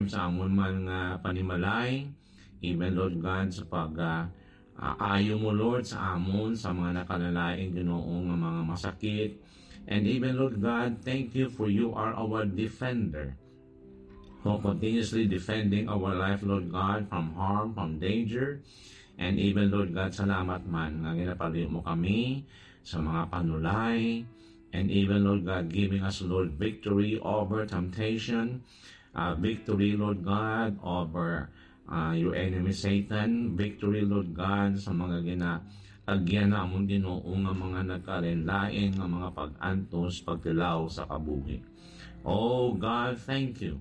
sa amon man nga panimalay, even Lord God sa ayo mo Lord sa amon sa mga nakalalaing Ginoo nga mga masakit. And even Lord God, thank you for you are our defender, who continuously defending our life Lord God from harm, from danger. And even Lord God, salamat man nga ginapaliw mo kami sa mga panulay. And even Lord God, giving us Lord victory over temptation, victory Lord God over your enemy Satan, victory Lord God sa mga agyan na among Ginoo nga mga nagkarenlain nga mga pag-antos, pagtilaw sa kabuhi. Oh God, thank you,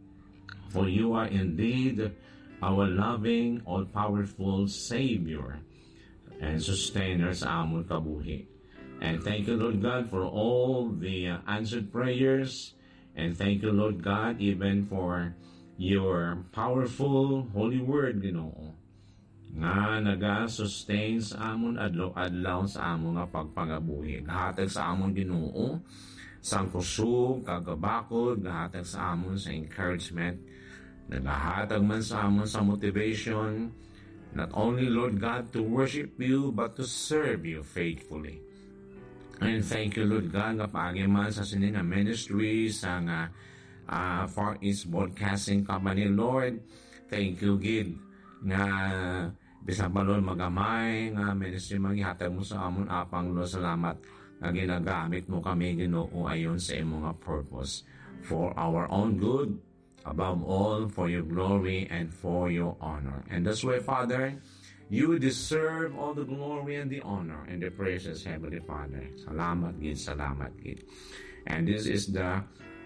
for you are indeed our loving, all-powerful Savior and sustainer sa among kabuhi. And thank you Lord God for all the answered prayers, and thank you Lord God even for your powerful holy word Ginoo nga naga-sustain sa amon adlaw-adlaw sa amon nga pagpangabuhi. Gahatag sa amon Ginoo sang kusog, kagabakod, gahatag sa amon sa encouragement, nagahatag man sa amon sa motivation, not only Lord God to worship you but to serve you faithfully. And thank you Lord God nga paagi man sa sining ministry sa nga Far East Broadcasting Company Lord. Thank you gid nga bisan pa Lord magamay nga ministry maghihatag mo sa amon apang Lord. Salamat nga ginagamit mo kami Ginoo ayon sa imong nga purpose for our own good, above all for your glory and for your honor. And that's why Father, you deserve all the glory and the honor and the praises, Heavenly Father. Salamat gid, salamat gid. And this is the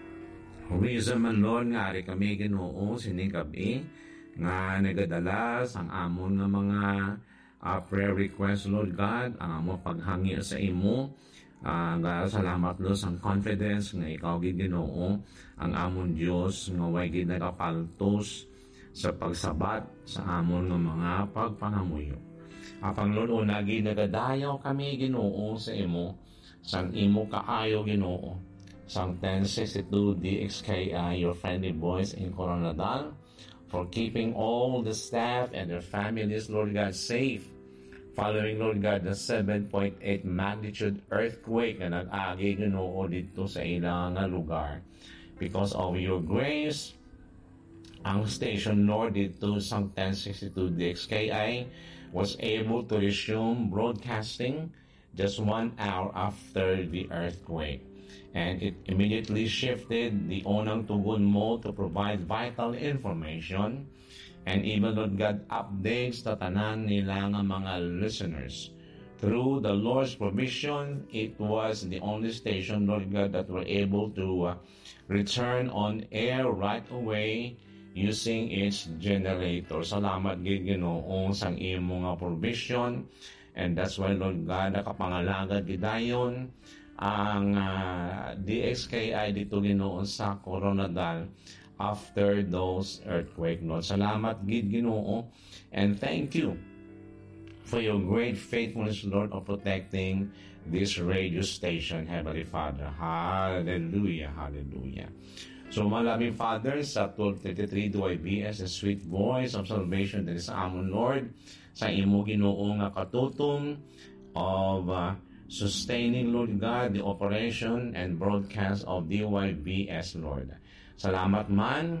reason man Lord nga ari kami Ginoo sining gabi nga nagadala sang amon nga mga prayer request Lord God, ang among paghangi sa imo. Salamat Lord sang confidence nga ikaw gid Ginoo ang amon Dios nga way gid nagapaltos sa pagsabat sa amon nga mga pagpangamuyo. Apang Lord una gid nagadayaw kami Ginoo sa imo sang imo kaayo Ginoo sang 1062 DXKI, your friendly voice in Coronadal, for keeping all the staff and their families Lord God safe following Lord God the 7.8 magnitude earthquake na nag-agi Ginoo dito sa ilang lugar. Because of your grace, ang station Lord dito sa 1062 DXKI was able to resume broadcasting just 1 hour after the earthquake. And it immediately shifted the unang tugon mo to provide vital information and even Lord God updates sa tanan nila nga mga listeners. Through the Lord's provision, it was the only station Lord God that were able to return on air right away using its generator. Salamat gid Ginoo sang imo nga provision, and that's why Lord God nakapangalagad gidayon ang DXKI dito Ginoo sa Coronadal after those earthquake Lord. Salamat gid Ginoo, and thank you for your great faithfulness Lord of protecting this radio station, Heavenly Father. Hallelujah, hallelujah. So malaming Father, sa 1233 DYBS, the sweet voice of salvation that is amon Lord, sa imo Ginoo nga katutom of sustaining Lord God the operation and broadcast of DYBS Lord. Salamat man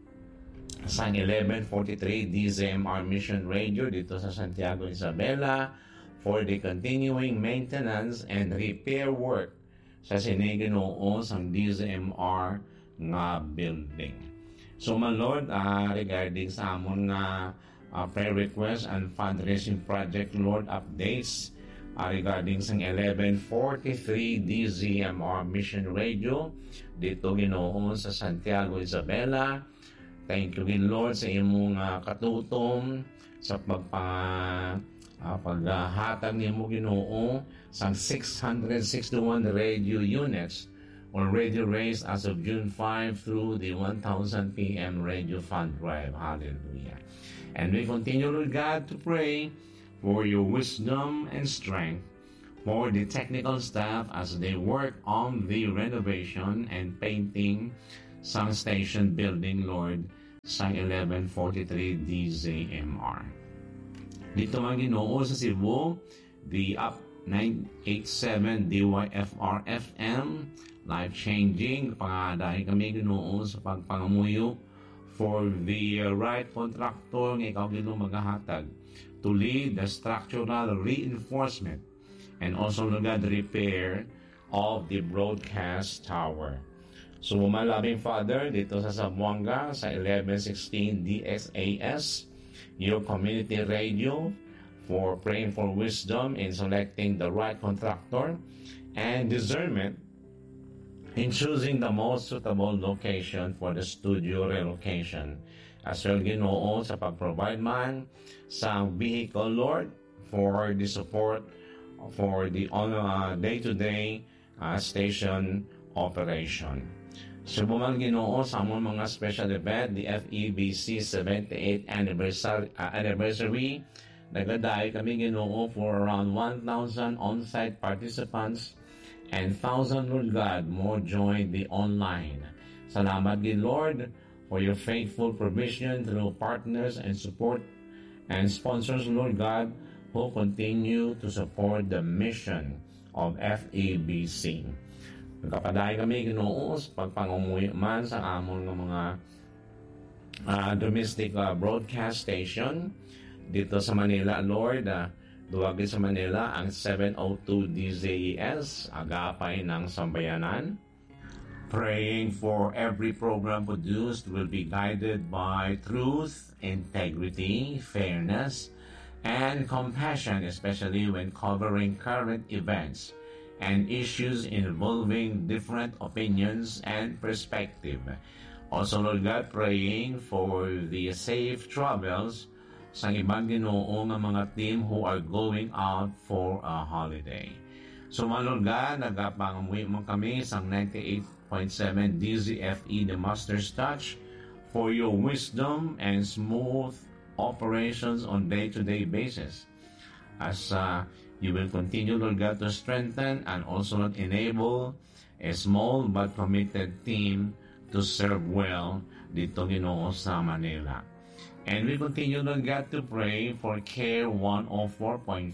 sa 1143 DZMR Mission Radio dito sa Santiago, Isabela for the continuing maintenance and repair work sa siniginoo sang DZMR nga building. So my Lord, regarding sa amon nga prayer request and fundraising project Lord updates, regarding sa 1143 DZMR Mission Radio dito Ginoo sa Santiago, Isabela. Thank you gid Lord sa imong katutom sa paghatag nimo Ginoo sang 661 radio units already raised as of June 5 through the 1000 PM radio fund drive. Hallelujah. And we continue Lord God to pray for your wisdom and strength for the technical staff as they work on the renovation and painting some station building, Lord. sa 1143 DZMR. Dito man Ginoo sa Cebu, the up 987 DYFR FM, life-changing, dahil kami Ginoo sa pagpangamuyo for the right contractor nga ikaw Ginoo maghahatag to lead the structural reinforcement and also God repair of the broadcast tower. So, malabing Father, dito sa Zamboanga, sa 1116 DXAS, your community radio, for praying for wisdom in selecting the right contractor and discernment in choosing the most suitable location for the studio relocation. As well, Ginoo, sa pag-provide man sa vehicle, Lord, for the support for the day-to-day station operation. Subuman Ginoo sa among mga special event, the FEBC 78th anniversary. Nagadayo kami Ginoo for around 1,000 on-site participants and 1,000, Lord God, more joined the online. Salamat din, Lord, for your faithful provision through partners and support and sponsors, Lord God, who continue to support the mission of FEBC. Nagkapadayon kami Ginoo sa pagpangumuyo man sa amon ng mga domestic broadcast station dito sa Manila, Lord. Duwagin sa Manila ang 702 DZES, agapay ng sambayanan. Praying for every program produced will be guided by truth, integrity, fairness, and compassion, especially when covering current events and issues involving different opinions and perspective. Also, Lord God, praying for the safe travels sa ibang Ginoo ng mga team who are going out for a holiday. So, Lord God, nagapangamuhi mo kami sa 98.7 DZFE, the Master's Touch, for your wisdom and smooth operations on day-to-day basis. As you will continue, Lord God, to strengthen and also enable a small but committed team to serve well dito Ginoo sa Manila. And we continue, Lord God, to pray for Care 104.3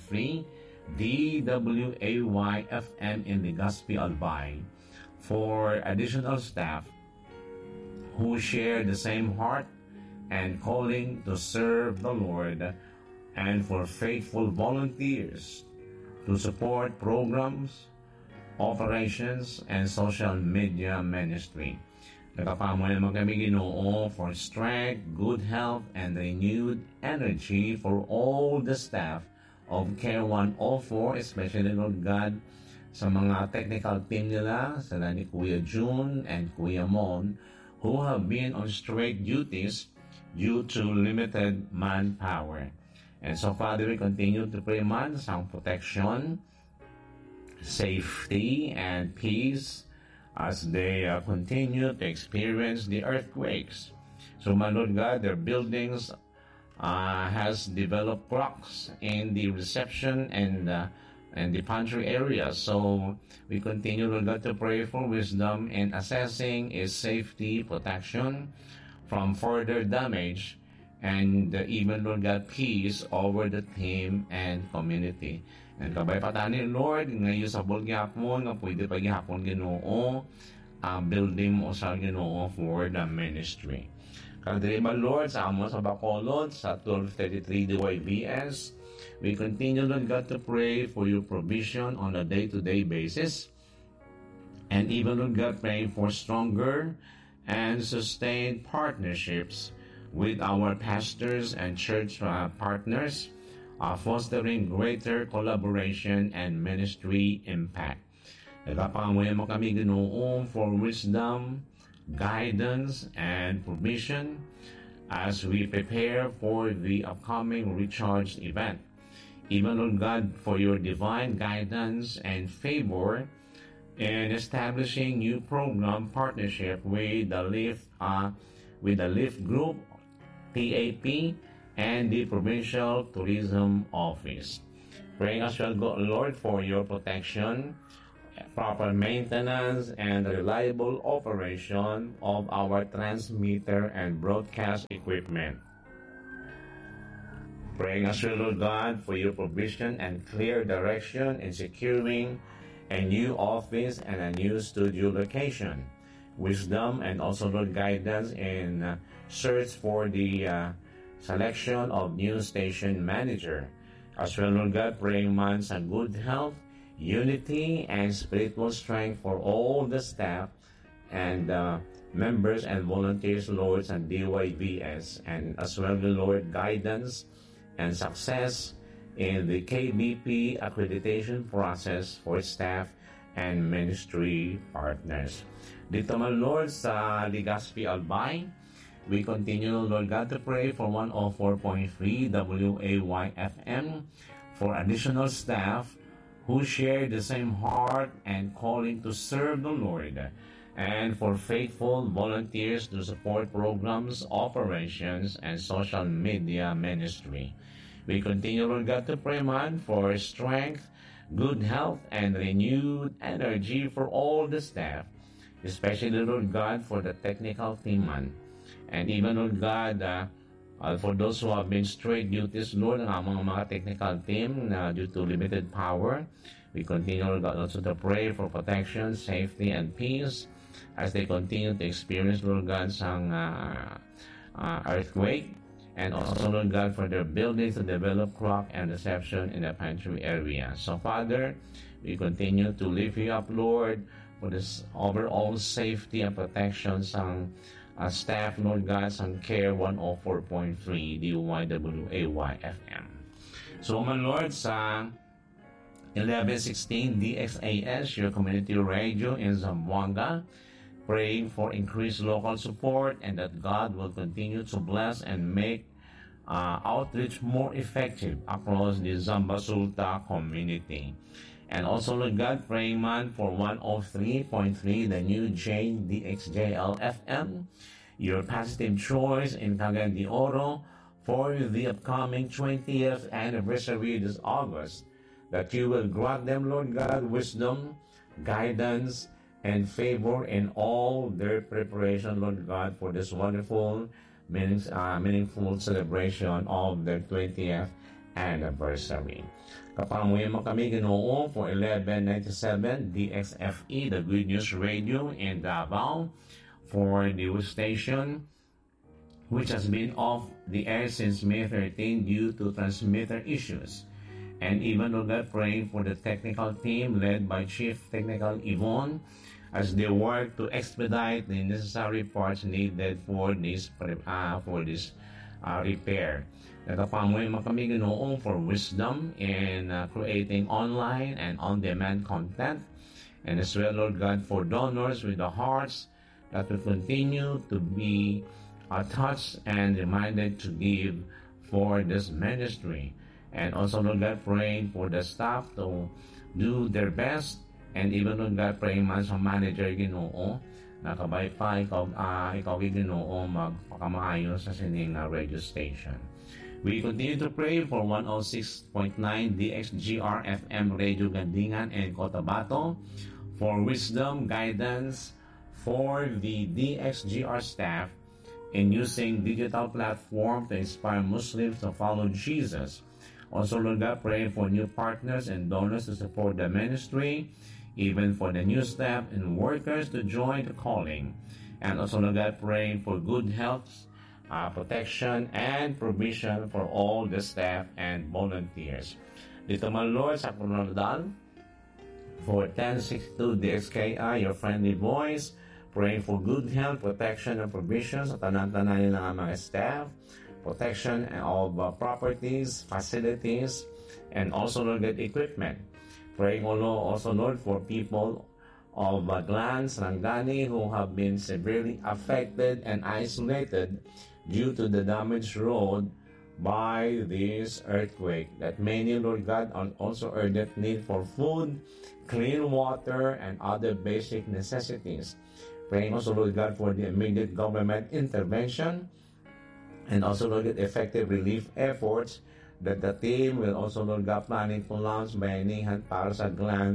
DWAY-FM in Legazpi, Albay, for additional staff who share the same heart and calling to serve the Lord, and for faithful volunteers to support programs, operations, and social media ministry. Nagpapamuhay mo kami Ginoo for strength, good health, and renewed energy for all the staff of Care 104, especially, Lord God, sa mga technical team nila, sila ni Kuya June and Kuya Mon, who have been on straight duties due to limited manpower. And so, Father, we continue to pray man sa protection, safety, and peace as they continue to experience the earthquakes. So, my Lord God, their buildings has developed cracks in the reception and the pantry area. So, we continue, Lord God, to pray for wisdom in assessing its safety, protection from further damage, and even, Lord God, peace over the team and community. And kabay patanin, Lord, ngayon sa bulgyapon, nga pwede paghihapon Ginoo, building mo sa Ginoo for the ministry. Kadriba, Lord, sa amo sa Bacolod, sa 1233 DYBS, we continue, Lord God, to pray for your provision on a day-to-day basis. And even, Lord God, praying for stronger and sustained partnerships with our pastors and church partners, fostering greater collaboration and ministry impact. Nagpapangamuhay mo kami Ginoo for wisdom, guidance, and provision as we prepare for the upcoming Recharge event. Even, Lord God, for your divine guidance and favor in establishing new program partnership with the Lift Group, TAP, and the Provincial Tourism Office. Praying as well, Lord, for your protection proper maintenance and reliable operation of our transmitter and broadcast equipment. Praying as well, Lord God, for your provision and clear direction in securing a new office and a new studio location. Wisdom and also, Lord, guidance in search for the selection of new station manager. As well, Lord God, praying man sa good health, unity, and spiritual strength for all the staff and members and volunteers, Lord, and DYVS. And as well, the Lord, guidance and success in the KBP accreditation process for staff and ministry partners. Dito man, Lord, sa Legazpi Albay, we continue, Lord God, to pray for 104.3 WAY-FM for additional staff who share the same heart and calling to serve the Lord, and for faithful volunteers to support programs, operations, and social media ministry. We continue, Lord God, to pray, man, for strength, good health, and renewed energy for all the staff, especially, Lord God, for the technical team, man. And even, Lord God, for those who have been straight duties, Lord, ang mga technical team due to limited power, we continue, Lord God, also to pray for protection, safety, and peace as they continue to experience, Lord God, some earthquake, and also, Lord God, for their buildings to develop crack and deception in the pantry area. So, Father, we continue to lift you up, Lord, for this overall safety and protection sang staff, Lord God, sang Care 104.3 DYWAY-FM. So, man, Lord, sa 1116 DXAS, your community radio in Zamboanga, praying for increased local support and that God will continue to bless and make outreach more effective across the Zambasulta community. And also, Lord God, praying, man, for 103.3, the new Jane DXJL FM, your positive choice in Cagayan de Oro for the upcoming 20th anniversary this August, that you will grant them, Lord God, wisdom, guidance, and favor in all their preparation, Lord God, for this wonderful, meaningful celebration of their 20th anniversary. Kapamuhin mo kami, Ginoo, for 1197 DXFE, the Good News Radio in Davao, for the station which has been off the air since May 13 due to transmitter issues. And even, Lord God, praying for the technical team led by Chief Technical Yvonne as they work to expedite the necessary parts needed for this repair. Nakapamuhin mo kami, Ginoo, for wisdom in creating online and on-demand content, and as well, Lord God, for donors with the hearts that will continue to be touched and reminded to give for this ministry. And also, Lord God, praying for the staff to do their best, and even, Lord God, praying man sa manager, Ginoo, nakabay pa ikaw Ginoo, magpakamaayos sa sining radio station. We continue to pray for 106.9 DXGR FM Radio Gandingan and Cotabato for wisdom, guidance for the DXGR staff in using digital platform to inspire Muslims to follow Jesus. Also, Lord God, praying for new partners and donors to support the ministry, even for the new staff and workers to join the calling. And also, Lord God, praying for good health, protection, and provision for all the staff and volunteers. Dito man, Lord, sa Coronadal, for 1062 DXKI, your friendly voice, praying for good health, protection, and provision sa tanan-tanan nilang mga staff, protection of properties, facilities, and also, Lord God, equipment. Praying also, Lord, for people of Glans, Rangani, who have been severely affected and isolated due to the damaged road by this earthquake. That many, Lord God, also urgent need for food, clean water, and other basic necessities. Praying also, Lord God, for the immediate government intervention, and also, Lord God, effective relief efforts that the team will also, Lord God, planning to launch bayanihan para sa GLAN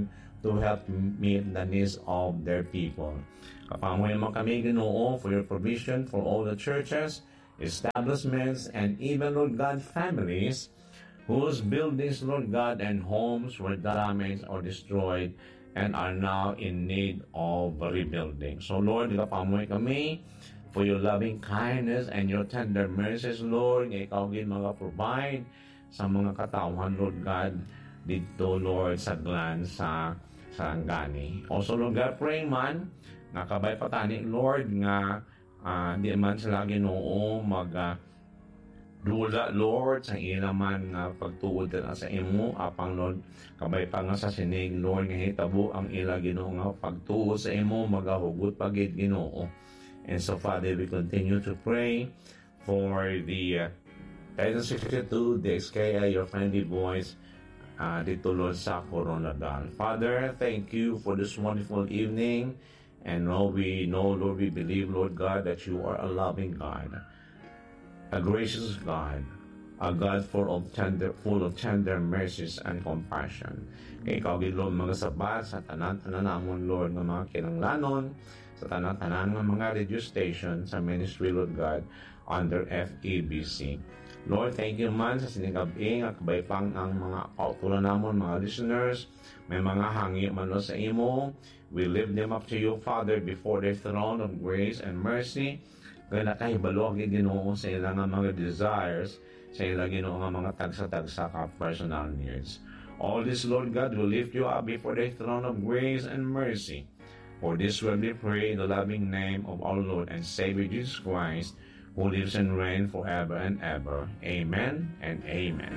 to help meet the needs of their people. Kapamoy naman kami, Ginoo, for your provision for all the churches, establishments, and even, Lord God, families whose buildings, Lord God, and homes were damaged or destroyed and are now in need of rebuilding. So, Lord, kapamoy kami for your loving kindness and your tender mercies, Lord. Ikaw gin mga-provide sa mga katauhan, Lord God, dito, Lord, sa glan sa Sarangani. Also, Lord God, praying man, nga kabay patani, Lord, nga di man sila, Ginoo, dula, Lord, sa ilaman nga pagtuod na sa imo, apang, Lord, kabay pa nga sa sinig, Lord, nga hitabo ang ila, Ginoo, nga pagtuod sa imo, magahugot pagid, Ginoo. And so, Father, we continue to pray for the 1062, the SKA, your friendly voice, dito, Lord, sa Coronadal. Father, thank you for this wonderful evening. And Lord, we know, Lord, we believe, Lord God, that you are a loving God, a gracious God, a God full of tender mercies and compassion. Kaya ikaw, Lord, mga sabat sa tanan-tanan namon, Lord, ng mga kinanglanon, sa tanan-tanan ng mga radio station sa ministry, Lord God, under FEBC. Lord, thank you man sa sinigabing at kabaypang ang mga kautulan namon, mga listeners, may mga hangi man, Lord, sa imo. We lift them up to you, Father, before the throne of grace and mercy. Kaya nakahibalog, Ginoo, sa ilang mga desires, sa ilang, Ginoo, mga tagsa-tagsa ka personal needs. All this, Lord God, will lift you up before the throne of grace and mercy. For this will we pray in the loving name of our Lord and Savior Jesus Christ, who lives and reigns forever and ever. Amen and amen.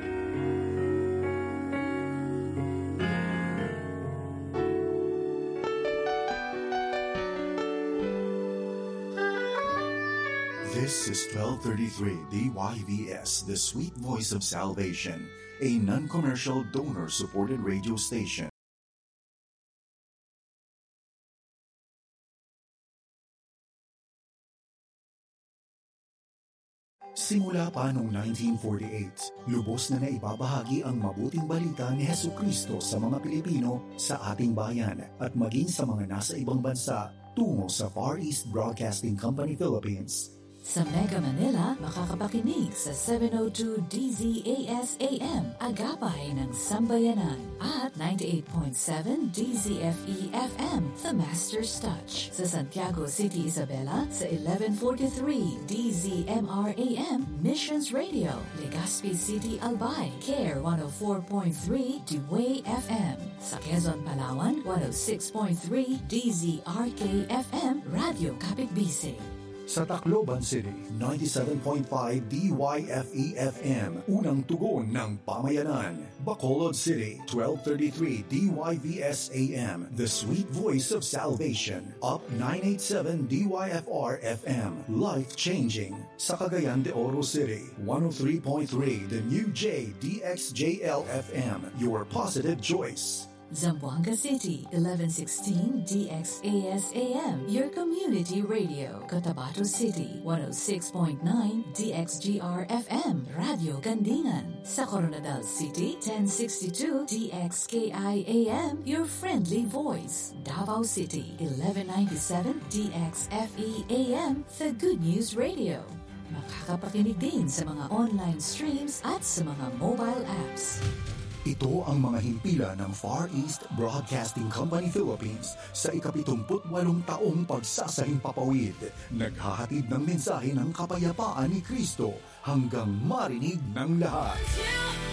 This is 1233 DYVS, the sweet voice of salvation, a non-commercial donor-supported radio station. Simula pa noong 1948, lubos na naibabahagi ang mabuting balita ni Hesukristo sa mga Pilipino sa ating bayan at maging sa mga nasa ibang bansa tungo sa Far East Broadcasting Company Philippines. Sa Mega Manila, makakapakinig sa 702 DZAS AM, Agapay ng Sambayanan, at 98.7 DZFE FM, The Master's Touch. Sa Santiago City, Isabela, sa 1143 DZMR AM, Missions Radio. Legazpi City, Albay, CARE 104.3 Dway FM. Sa Quezon, Palawan, 106.3 DZRK FM, Radio Kapitbisig. Sa Tacloban City, 97.5 DYFE-FM, unang tugon ng pamayanan. Bacolod City, 1233 DYVS-AM, the sweet voice of salvation. Up 987 DYFR-FM, life-changing. Sa Cagayan de Oro City, 103.3 the new JDXJL-FM, your positive choice. Zamboanga City, 1116 DXAS-AM, your community radio. Cotabato City, 106.9 DXGR-FM, Radio Gandingan. Sa Coronadal City, 1062 DXKI-AM, your friendly voice. Davao City, 1197 DXFE-AM, the Good News Radio. Makakapakinig din sa mga online streams at sa mga mobile apps. Ito ang mga himpilan ng Far East Broadcasting Company Philippines sa ika-78 taong pagsasahing papawid. Naghahatid ng mensahe ng kapayapaan ni Kristo hanggang marinig ng lahat.